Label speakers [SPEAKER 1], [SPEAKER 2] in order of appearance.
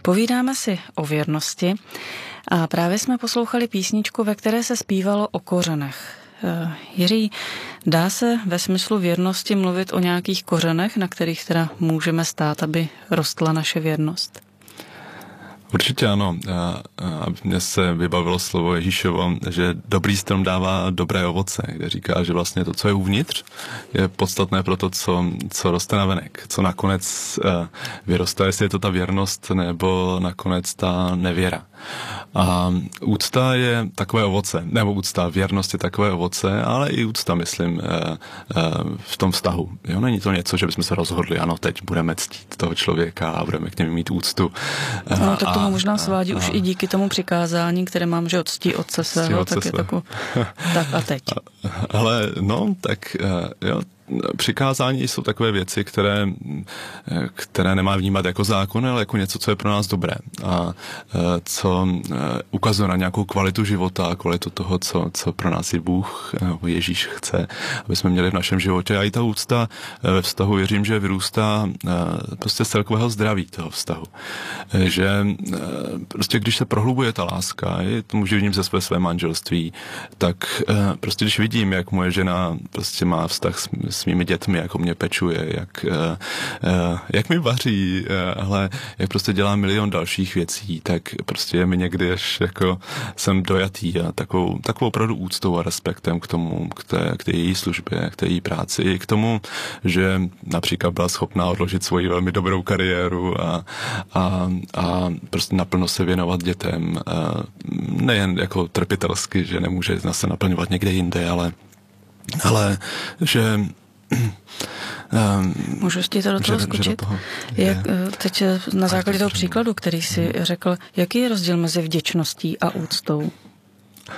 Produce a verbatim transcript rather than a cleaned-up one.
[SPEAKER 1] Povídáme si o věrnosti a právě jsme poslouchali písničku, ve které se zpívalo o kořenech. Jiří, dá se ve smyslu věrnosti mluvit o nějakých kořenech, na kterých teda můžeme stát, aby rostla naše věrnost?
[SPEAKER 2] Určitě ano. Mně se vybavilo slovo Ježíšovo, že dobrý strom dává dobré ovoce, kde říká, že vlastně to, co je uvnitř, je podstatné pro to, co, co roste navenek, co nakonec vyroste, jestli je to ta věrnost nebo nakonec ta nevěra. A úcta je takové ovoce, nebo úcta, věrnost je takové ovoce, ale i úcta, myslím, v tom vztahu. Jo, není to něco, že bychom se rozhodli, ano, teď budeme ctít toho člověka a budeme k němu mít úctu.
[SPEAKER 1] No, tak tomu možná svádí a, už a, i díky tomu přikázání, které mám, že ctí otce svého, tak je takovou, tak a teď.
[SPEAKER 2] Ale no, tak jo, přikázání jsou takové věci, které, které nemá vnímat jako zákon, ale jako něco, co je pro nás dobré a co ukazuje na nějakou kvalitu života, kvalitu toho, co, co pro nás i Bůh nebo Ježíš chce, aby jsme měli v našem životě. A i ta úcta ve vztahu, věřím, že vyrůstá prostě z celkového zdraví toho vztahu. Že prostě když se prohlubuje ta láska, to můžu vidím ze své své manželství, tak prostě když vidím, jak moje žena prostě má vztah s s mými dětmi, jak o mě pečuje, jak, jak mi vaří, ale jak prostě dělá milion dalších věcí, tak prostě je mi někdy až jako jsem dojatý a takovou, takovou opravdu úctou a respektem k tomu, k té, k té její službě, k té její práci, i k tomu, že například byla schopná odložit svoji velmi dobrou kariéru a, a, a prostě naplno se věnovat dětem, nejen jako trpitelsky, že nemůže se naplňovat někde jinde, ale ale že
[SPEAKER 1] Um, Můžu ti to do toho že, skočit? Že do toho jak, teď na základě toho příkladu, který jsi řekl, jaký je rozdíl mezi vděčností a úctou?